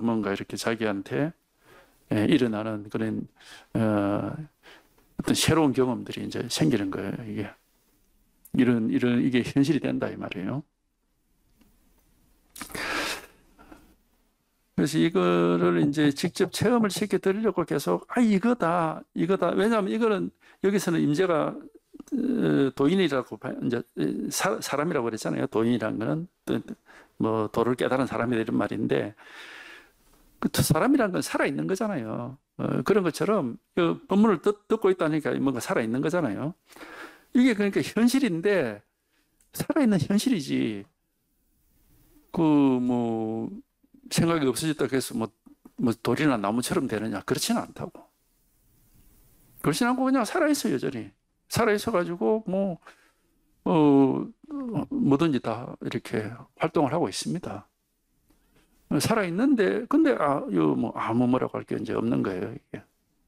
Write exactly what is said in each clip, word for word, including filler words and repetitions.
뭔가 이렇게 자기한테 예, 일어나는 그런 어, 어떤 새로운 경험들이 이제 생기는 거예요. 이게 이런 이런 이게 현실이 된다 이 말이에요. 그래서 이거를 이제 직접 체험을 시켜 드리려고 계속 아 이거다 이거다. 왜냐하면 이거는 여기서는 임재가 도인이라고 이제 사, 사람이라고 그랬잖아요. 도인이라는 거는 뭐 도를 깨달은 사람이다 이런 말인데 그 사람이라는 건 살아 있는 거잖아요. 어, 그런 것처럼 그 법문을 듣, 듣고 있다니까 뭔가 살아 있는 거잖아요. 이게 그러니까 현실인데 살아 있는 현실이지. 그 뭐 생각이 없어졌다 해서 뭐, 뭐 돌이나 나무처럼 되느냐 그렇지는 않다고. 그렇지는 않고 그냥 살아 있어 여전히. 살아 있어 가지고 뭐 어, 뭐든지 다 이렇게 활동을 하고 있습니다. 살아 있는데 근데 아, 요 뭐 아무 뭐라고 할 게 이제 없는 거예요 이게.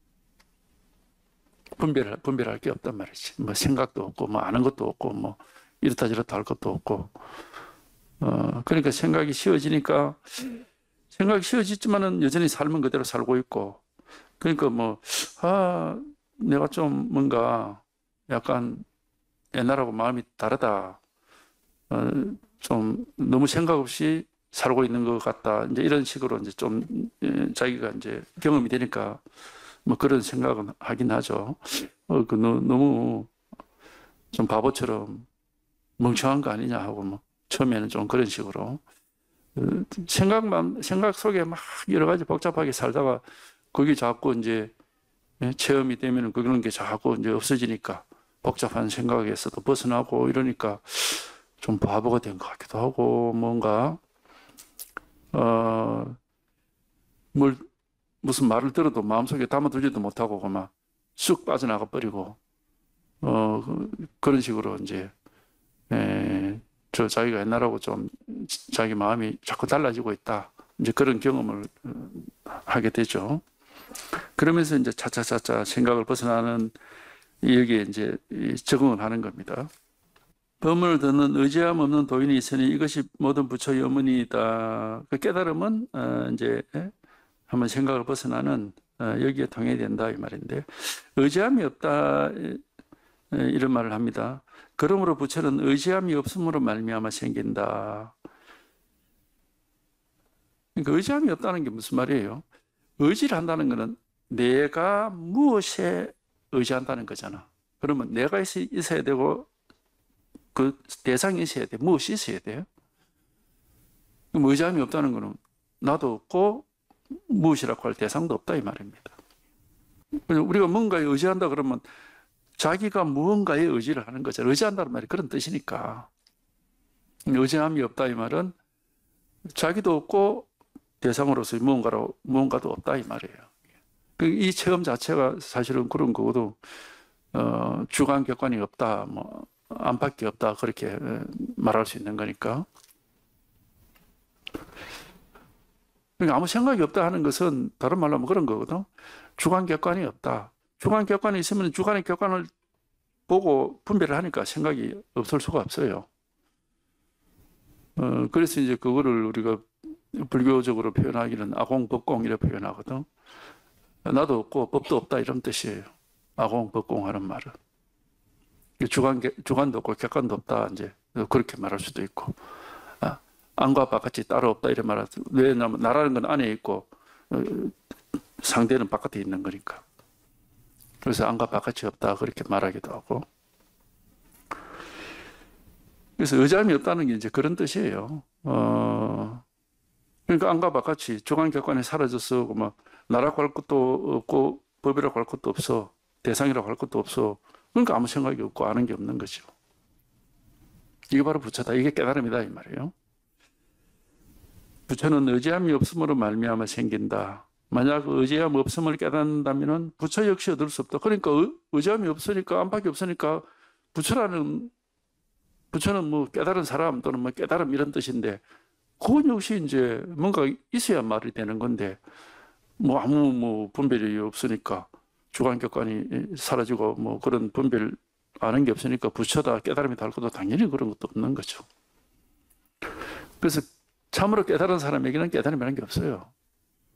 분별 분별할 게 없단 말이지. 뭐 생각도 없고 뭐 아는 것도 없고 뭐 이렇다 저렇다 할 것도 없고. 어 그러니까 생각이 쉬워지니까 생각이 쉬워지지만은 여전히 삶은 그대로 살고 있고. 그러니까 뭐 아 내가 좀 뭔가 약간 옛날하고 마음이 다르다. 어, 좀 너무 생각 없이 살고 있는 것 같다. 이제 이런 식으로 이제 좀 자기가 이제 경험이 되니까 뭐 그런 생각은 하긴 하죠. 어, 그 너무 좀 바보처럼 멍청한 거 아니냐 하고 뭐 처음에는 좀 그런 식으로 생각만 생각 속에 막 여러 가지 복잡하게 살다가 거기 자꾸 이제 체험이 되면은 그런 게 자꾸 이제 없어지니까 복잡한 생각에서도 벗어나고 이러니까 좀 바보가 된 것 같기도 하고 뭔가 어 뭘 무슨 말을 들어도 마음속에 담아두지도 못하고 그만 쑥 빠져나가 버리고 어 그런 식으로 이제 에, 저 자기가 옛날하고 좀 자기 마음이 자꾸 달라지고 있다 이제 그런 경험을 하게 되죠. 그러면서 이제 차차차차 생각을 벗어나는 여기에 이제 적응을 하는 겁니다. 법문을 듣는 의지함 없는 도인이 있으니 이것이 모든 부처의 어머니이다. 그 깨달음은 어 이제 한번 생각을 벗어나는 어 여기에 통해야 된다 이 말인데 의지함이 없다 이런 말을 합니다. 그러므로 부처는 의지함이 없음으로 말미암아 생긴다. 그러니까 의지함이 없다는 게 무슨 말이에요? 의지를 한다는 것은 내가 무엇에 의지한다는 거잖아. 그러면 내가 있어야 되고 그 대상이 있어야 돼. 무엇이 있어야 돼요? 의지함이 없다는 것은 나도 없고 무엇이라고 할 대상도 없다 이 말입니다. 우리가 뭔가에 의지한다 그러면 자기가 무언가에 의지를 하는 거잖아요. 의지한다는 말이 그런 뜻이니까. 의지함이 없다 이 말은 자기도 없고 대상으로서 무언가로, 무언가도 없다 이 말이에요. 이 체험 자체가 사실은 그런 거고도 어, 주관 객관이 없다, 뭐 안팎이 없다 그렇게 말할 수 있는 거니까. 그러니까 아무 생각이 없다 하는 것은 다른 말로 하면 그런 거거든. 주관 객관이 없다. 주관 객관이 있으면 주관의 객관을 보고 분별을 하니까 생각이 없을 수가 없어요. 어, 그래서 이제 그거를 우리가 불교적으로 표현하기는 아공법공 이렇게 표현하거든. 나도 없고 법도 없다 이런 뜻이에요. 아공법공 하는 말은. 주관, 주관도 없고 객관도 없다 이제 그렇게 말할 수도 있고. 아, 안과 바깥이 따로 없다 이런 말을 왜냐하면 나라는 건 안에 있고 상대는 바깥에 있는 거니까. 그래서 안과 바깥이 없다 그렇게 말하기도 하고. 그래서 의지함이 없다는 게 이제 그런 뜻이에요. 어, 그러니까 안과 바깥이 주관 객관이 사라져서 막 나라고 할 것도 없고 법이라고 할 것도 없어. 대상이라고 할 것도 없어. 그러니까 아무 생각이 없고 아는 게 없는 거죠. 이게 바로 부처다. 이게 깨달음이다 이 말이에요. 부처는 의지함이 없음으로 말미암아 생긴다. 만약 의지함 없음을 깨닫는다면 부처 역시 얻을 수 없다. 그러니까 의지함이 없으니까 안팎이 없으니까 부처라는 부처는 뭐 깨달은 사람 또는 뭐 깨달음 이런 뜻인데 그건 역시 이제 뭔가 있어야 말이 되는 건데 뭐 아무 뭐 분별이 없으니까 주관 객관이 사라지고 뭐 그런 분별 아는 게 없으니까 부처다 깨달음이 달 것도 당연히 그런 것도 없는 거죠. 그래서 참으로 깨달은 사람에게는 깨달음이라는 게 없어요.